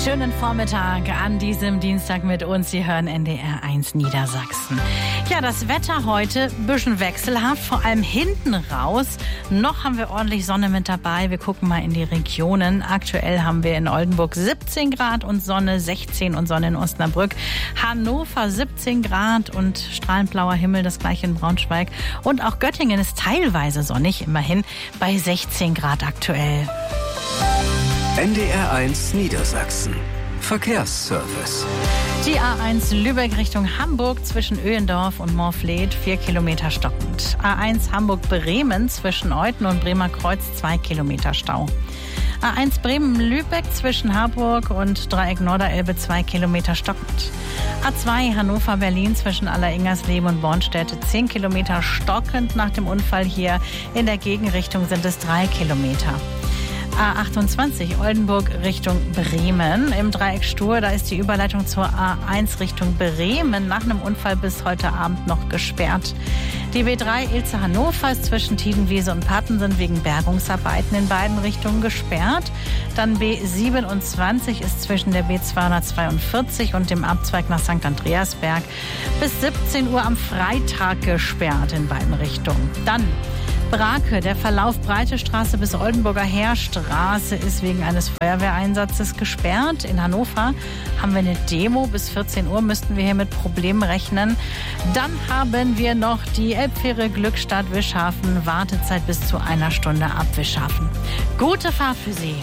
Schönen Vormittag an diesem Dienstag mit uns. Sie hören NDR 1 Niedersachsen. Ja, das Wetter heute ein bisschen wechselhaft, vor allem hinten raus. Noch haben wir ordentlich Sonne mit dabei. Wir gucken mal in die Regionen. Aktuell haben wir in Oldenburg 17 Grad und Sonne, 16 und Sonne in Osnabrück. Hannover 17 Grad und strahlend blauer Himmel, das gleiche in Braunschweig. Und auch Göttingen ist teilweise sonnig, immerhin bei 16 Grad aktuell. NDR 1 Niedersachsen. Verkehrsservice. Die A1 Lübeck Richtung Hamburg zwischen Öhendorf und Moorfleet 4 Kilometer stockend. A1 Hamburg-Bremen zwischen Euthen und Bremer Kreuz 2 Kilometer Stau. A1 Bremen-Lübeck zwischen Harburg und Dreieck Norderelbe 2 Kilometer stockend. A2 Hannover-Berlin zwischen Alleringers-Leben und Bornstedt 10 Kilometer stockend. Nach dem Unfall hier in der Gegenrichtung sind es 3 Kilometer. A28 Oldenburg Richtung Bremen. Im Dreieck Stur, da ist die Überleitung zur A1 Richtung Bremen nach einem Unfall bis heute Abend noch gesperrt. Die B3 Ilze-Hannover ist zwischen Tiedenwiese und Pattensen wegen Bergungsarbeiten in beiden Richtungen gesperrt. Dann B27 ist zwischen der B242 und dem Abzweig nach St. Andreasberg bis 17 Uhr am Freitag gesperrt in beiden Richtungen. Dann Brake, der Verlauf Breite Straße bis Oldenburger Heerstraße ist wegen eines Feuerwehreinsatzes gesperrt. In Hannover haben wir eine Demo. Bis 14 Uhr müssten wir hier mit Problemen rechnen. Dann haben wir noch die Elbfähre Glückstadt-Wischhafen. Wartezeit bis zu 1 Stunde ab Wischhafen. Gute Fahrt für Sie.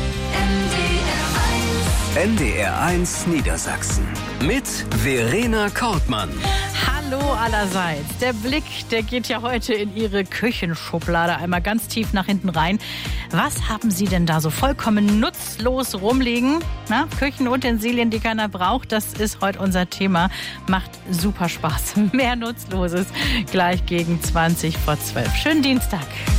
NDR 1 Niedersachsen. Mit Verena Kortmann. Hallo allerseits. Der Blick, der geht ja heute in Ihre Küchenschublade einmal ganz tief nach hinten rein. Was haben Sie denn da so vollkommen nutzlos rumliegen? Na, Küchenutensilien, die keiner braucht, das ist heute unser Thema. Macht super Spaß. Mehr Nutzloses gleich gegen 20 vor 12. Schönen Dienstag.